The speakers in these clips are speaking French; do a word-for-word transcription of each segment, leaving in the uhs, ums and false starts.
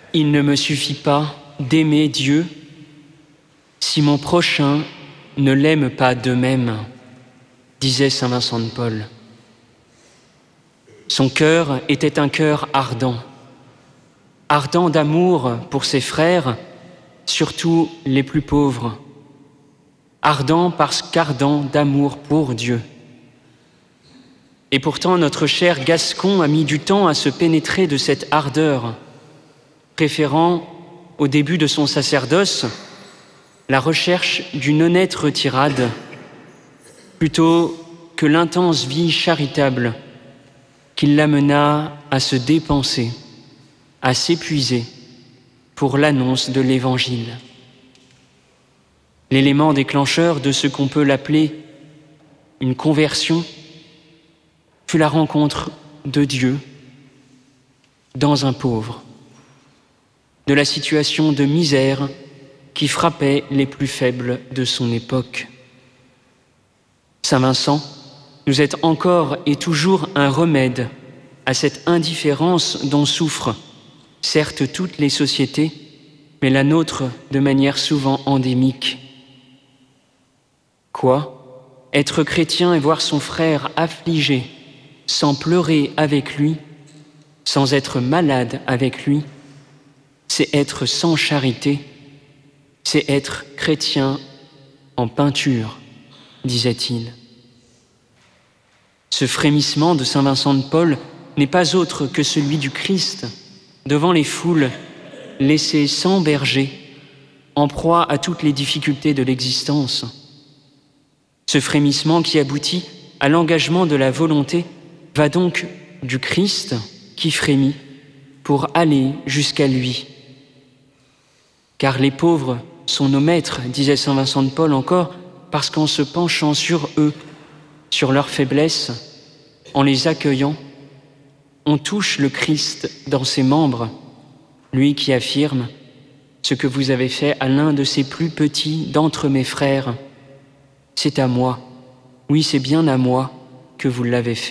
Il ne me suffit pas d'aimer Dieu si mon prochain ne l'aime pas de même, disait saint Vincent de Paul. Son cœur était un cœur ardent, ardent d'amour pour ses frères, surtout les plus pauvres, ardent parce qu'ardent d'amour pour Dieu. Et pourtant, notre cher Gascon a mis du temps à se pénétrer de cette ardeur, préférant, au début de son sacerdoce, la recherche d'une honnête retirade, plutôt que l'intense vie charitable qui l'amena à se dépenser, à s'épuiser pour l'annonce de l'Évangile. L'élément déclencheur de ce qu'on peut l'appeler une conversion fut la rencontre de Dieu dans un pauvre, de la situation de misère qui frappait les plus faibles de son époque. Saint Vincent nous est encore et toujours un remède à cette indifférence dont souffrent, certes toutes les sociétés, mais la nôtre de manière souvent endémique. Quoi ? Être chrétien et voir son frère affligé, sans pleurer avec lui, sans être malade avec lui, c'est être sans charité, c'est être chrétien en peinture, disait-il. Ce frémissement de saint Vincent de Paul n'est pas autre que celui du Christ, devant les foules, laissées sans berger, en proie à toutes les difficultés de l'existence. Ce frémissement qui aboutit à l'engagement de la volonté va donc du Christ qui frémit pour aller jusqu'à lui. Car les pauvres sont nos maîtres, disait saint Vincent de Paul encore, parce qu'en se penchant sur eux, sur leurs faiblesses, en les accueillant, on touche le Christ dans ses membres, lui qui affirme « Ce que vous avez fait à l'un de ces plus petits d'entre mes frères, c'est à moi, oui c'est bien à moi que vous l'avez fait. »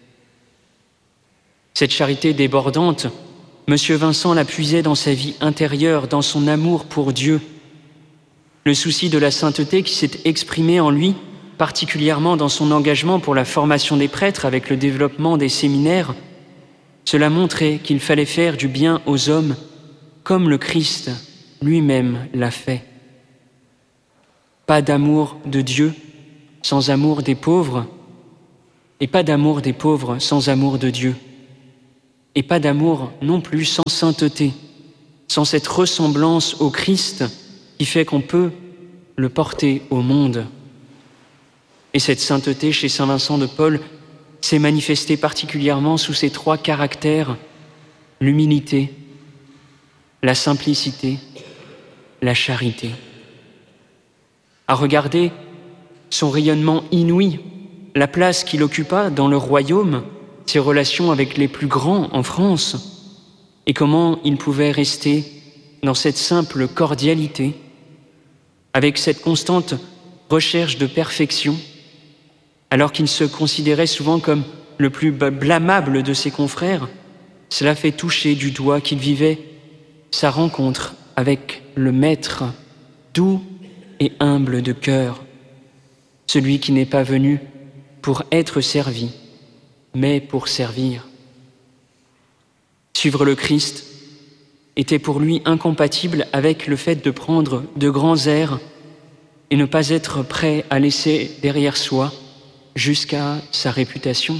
Cette charité débordante, Monsieur Vincent la puisait dans sa vie intérieure, dans son amour pour Dieu. Le souci de la sainteté qui s'est exprimé en lui, particulièrement dans son engagement pour la formation des prêtres avec le développement des séminaires, cela montrait qu'il fallait faire du bien aux hommes comme le Christ lui-même l'a fait. Pas d'amour de Dieu sans amour des pauvres, et pas d'amour des pauvres sans amour de Dieu. Et pas d'amour non plus sans sainteté, sans cette ressemblance au Christ qui fait qu'on peut le porter au monde. Et cette sainteté chez saint Vincent de Paul s'est manifestée particulièrement sous ces trois caractères, l'humilité, la simplicité, la charité. À regarder son rayonnement inouï, la place qu'il occupa dans le royaume, ses relations avec les plus grands en France, et comment il pouvait rester dans cette simple cordialité, avec cette constante recherche de perfection, alors qu'il se considérait souvent comme le plus blâmable de ses confrères. Cela fait toucher du doigt qu'il vivait sa rencontre avec le Maître, doux et humble de cœur, celui qui n'est pas venu pour être servi, mais pour servir. Suivre le Christ était pour lui incompatible avec le fait de prendre de grands airs et ne pas être prêt à laisser derrière soi jusqu'à sa réputation.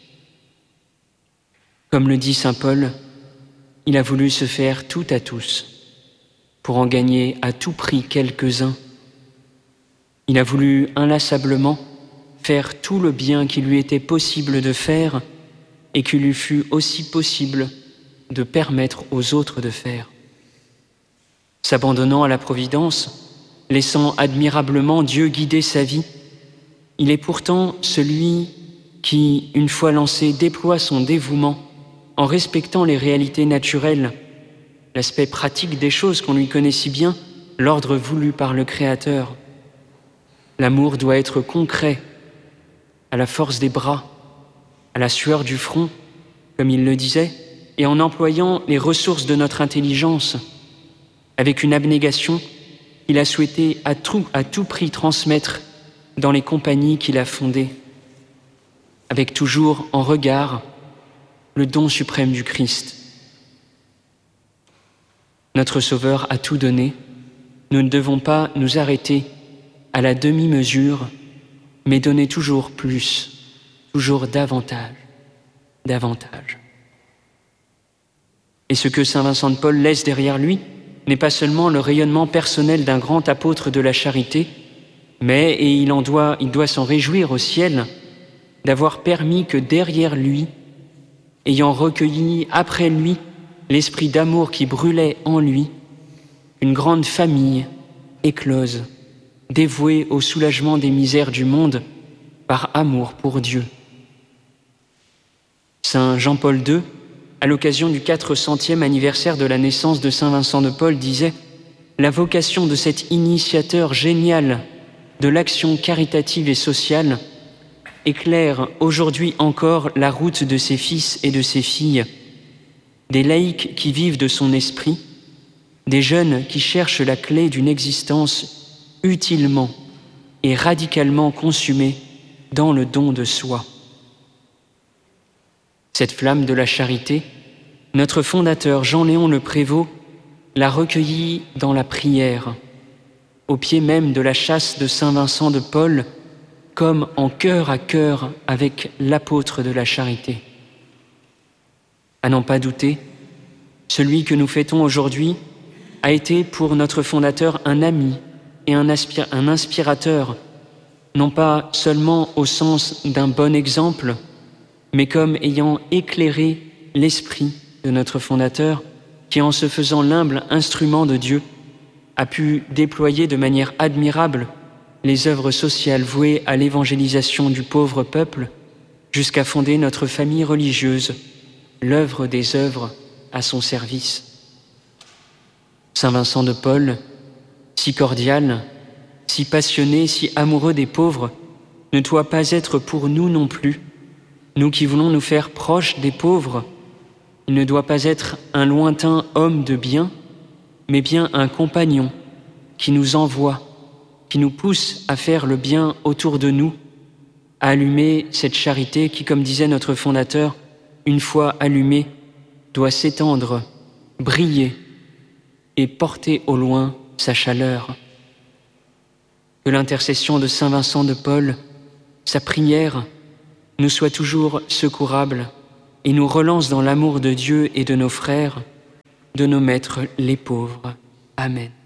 Comme le dit saint Paul, il a voulu se faire tout à tous pour en gagner à tout prix quelques-uns. Il a voulu inlassablement faire tout le bien qu'il lui était possible de faire et qu'il lui fut aussi possible de permettre aux autres de faire. S'abandonnant à la providence, laissant admirablement Dieu guider sa vie, il est pourtant celui qui, une fois lancé, déploie son dévouement en respectant les réalités naturelles, l'aspect pratique des choses qu'on lui connaît si bien, l'ordre voulu par le Créateur. L'amour doit être concret, à la force des bras, à la sueur du front, comme il le disait, et en employant les ressources de notre intelligence, avec une abnégation qu'il a souhaité à tout, à tout prix transmettre dans les compagnies qu'il a fondées, avec toujours en regard le don suprême du Christ. Notre Sauveur a tout donné. Nous ne devons pas nous arrêter à la demi-mesure, mais donner toujours plus, toujours davantage, davantage. Et ce que saint Vincent de Paul laisse derrière lui n'est pas seulement le rayonnement personnel d'un grand apôtre de la charité, mais, et il en doit, il doit s'en réjouir au ciel, d'avoir permis que derrière lui, ayant recueilli après lui l'esprit d'amour qui brûlait en lui, une grande famille éclose, dévouée au soulagement des misères du monde par amour pour Dieu. Saint Jean-Paul deux, à l'occasion du quatre centième anniversaire de la naissance de saint Vincent de Paul, disait « La vocation de cet initiateur génial de l'action caritative et sociale éclaire aujourd'hui encore la route de ses fils et de ses filles, des laïcs qui vivent de son esprit, des jeunes qui cherchent la clé d'une existence utilement et radicalement consumée dans le don de soi. » Cette flamme de la charité, notre fondateur Jean-Léon Le Prévost l'a recueillie dans la prière, au pied même de la châsse de saint Vincent de Paul, comme en cœur à cœur avec l'apôtre de la charité. À n'en pas douter, celui que nous fêtons aujourd'hui a été pour notre fondateur un ami et un, aspir- un inspirateur, non pas seulement au sens d'un bon exemple, mais comme ayant éclairé l'esprit de notre fondateur, qui en se faisant l'humble instrument de Dieu, a pu déployer de manière admirable les œuvres sociales vouées à l'évangélisation du pauvre peuple, jusqu'à fonder notre famille religieuse, l'œuvre des œuvres à son service. Saint Vincent de Paul, si cordial, si passionné, si amoureux des pauvres, ne doit pas être pour nous non plus, nous qui voulons nous faire proches des pauvres. Il ne doit pas être un lointain homme de bien, mais bien un compagnon qui nous envoie, qui nous pousse à faire le bien autour de nous, à allumer cette charité qui, comme disait notre fondateur, une fois allumée, doit s'étendre, briller et porter au loin sa chaleur. Que l'intercession de saint Vincent de Paul, sa prière, nous soit toujours secourable et nous relance dans l'amour de Dieu et de nos frères, de nos maîtres les pauvres. Amen.